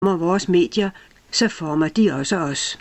vores medier, så former de også os.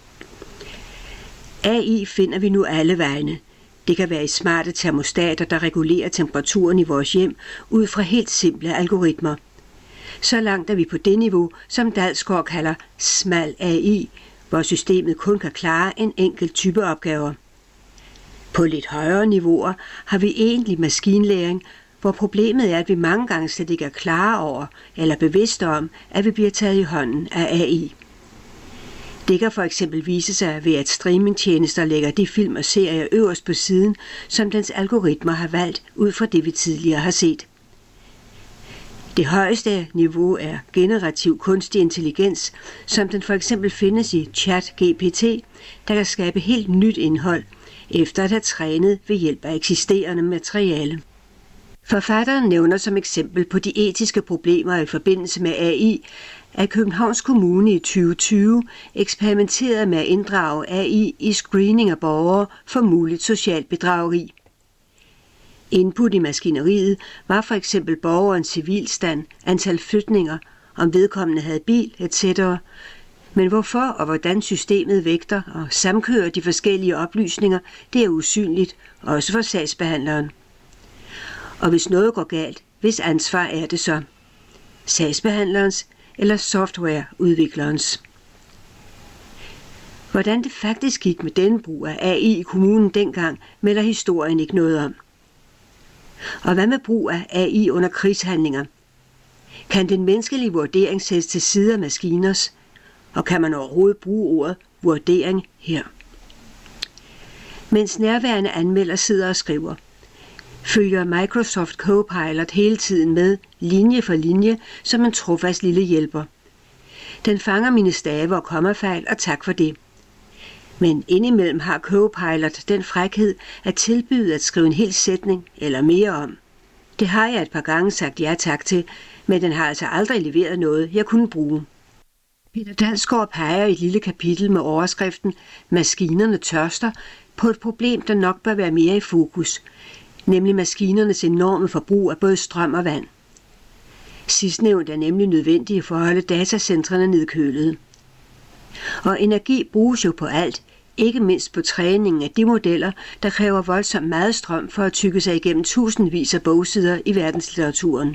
AI finder vi nu alle vegne. Det kan være i smarte termostater, der regulerer temperaturen i vores hjem ud fra helt simple algoritmer. Så langt er vi på det niveau, som Dalsgaard kalder smal AI, hvor systemet kun kan klare en enkelt type opgaver. På lidt højere niveauer har vi egentlig maskinlæring, hvor problemet er, at vi mange gange slet ikke er klare over eller bevidste om, at vi bliver taget i hånden af AI. Det kan for eksempel vise sig ved, at streamingtjenester lægger de film og serier øverst på siden, som dens algoritmer har valgt ud fra det, vi tidligere har set. Det højeste niveau er generativ kunstig intelligens, som den for eksempel findes i ChatGPT, der kan skabe helt nyt indhold, efter at have trænet ved hjælp af eksisterende materiale. Forfatteren nævner som eksempel på de etiske problemer i forbindelse med AI, at Københavns Kommune i 2020 eksperimenterede med at inddrage AI i screening af borgere for muligt socialt bedrageri. Input i maskineriet var for eksempel borgerens civilstand, antal flytninger, om vedkommende havde bil, etc. Men hvorfor og hvordan systemet vægter og samkører de forskellige oplysninger, det er usynligt, også for sagsbehandleren. Og hvis noget går galt, hvis ansvar er det så? Sagsbehandlerens eller softwareudviklerens? Hvordan det faktisk gik med denne brug af AI i kommunen dengang, melder historien ikke noget om. Og hvad med brug af AI under krigshandlinger? Kan den menneskelige vurdering sættes til side af maskiners? Og kan man overhovedet bruge ordet vurdering her? Mens nærværende anmelder sidder og skriver, følger Microsoft Copilot hele tiden med, linje for linje, som en trofast lille hjælper. Den fanger mine stave og kommafejl, og tak for det. Men indimellem har Copilot den frækhed at tilbyde at skrive en hel sætning eller mere om. Det har jeg et par gange sagt ja tak til, men den har altså aldrig leveret noget, jeg kunne bruge. Peter Dalsgaard peger i et lille kapitel med overskriften Maskinerne tørster på et problem, der nok bør være mere i fokus, nemlig maskinernes enorme forbrug af både strøm og vand. Sidstnævnt er nemlig nødvendige for at holde datacentrene nedkølede. Og energi bruges jo på alt, ikke mindst på træningen af de modeller, der kræver voldsomt meget strøm for at tygge sig igennem tusindvis af bogsider i verdenslitteraturen.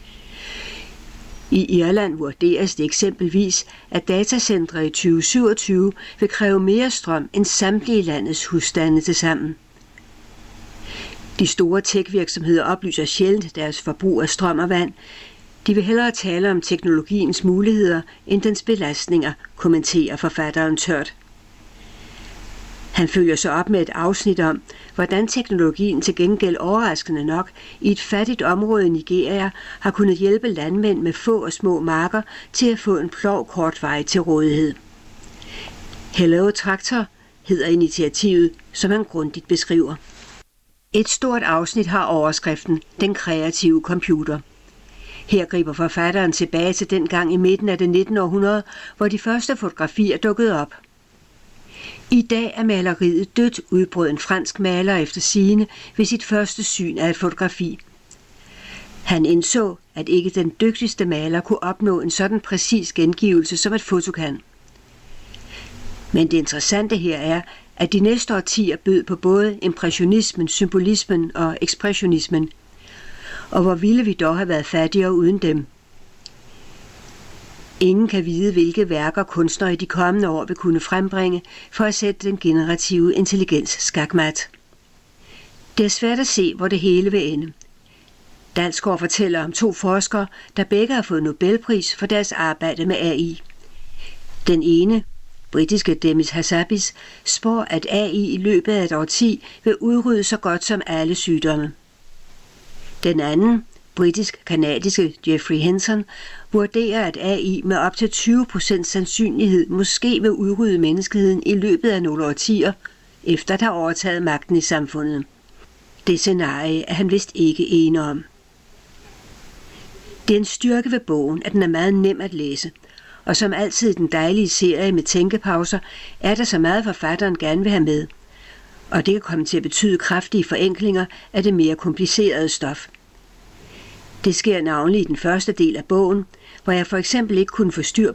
I Irland vurderes det eksempelvis, at datacentre i 2027 vil kræve mere strøm end samtlige landets husstande tilsammen. De store tech-virksomheder oplyser sjældent deres forbrug af strøm og vand. De vil hellere tale om teknologiens muligheder end dens belastninger, kommenterer forfatteren tørt. Han følger så op med et afsnit om, hvordan teknologien til gengæld overraskende nok i et fattigt område i Nigeria har kunnet hjælpe landmænd med få og små marker til at få en plov kort vej til rådighed. Hello Traktor hedder initiativet, som han grundigt beskriver. Et stort afsnit har overskriften Den kreative computer. Her griber forfatteren tilbage til den gang i midten af det 19. århundrede, hvor de første fotografier dukkede op. I dag er maleriet dødt, udbrød en fransk maler efter sigende ved sit første syn af et fotografi. Han indså, at ikke den dygtigste maler kunne opnå en sådan præcis gengivelse, som et foto kan. Men det interessante her er, at de næste årtier bød på både impressionismen, symbolismen og ekspressionismen. Og hvor ville vi dog have været fattigere uden dem? Ingen kan vide, hvilke værker kunstnere i de kommende år vil kunne frembringe for at sætte den generative intelligens skakmat. Det er svært at se, hvor det hele vil ende. Dalsgaard fortæller om 2 forskere, der begge har fået Nobelpris for deres arbejde med AI. Den ene, britiske Demis Hassabis, spår, at AI i løbet af et årti vil udrydde så godt som alle sygdomme. Den anden, britisk-kanadiske Geoffrey Hinton, vurderer, at AI med op til 20% sandsynlighed måske vil udrydde menneskeheden i løbet af nogle årtier, efter at have overtaget magten i samfundet. Det scenarie er han vist ikke enig om. Det er en styrke ved bogen, at den er meget nem at læse, og som altid i den dejlige serie med tænkepauser, er der så meget forfatteren gerne vil have med. Og det kan komme til at betyde kraftige forenklinger af det mere komplicerede stof. Det sker navnlig i den første del af bogen, hvor jeg for eksempel ikke kunne få styr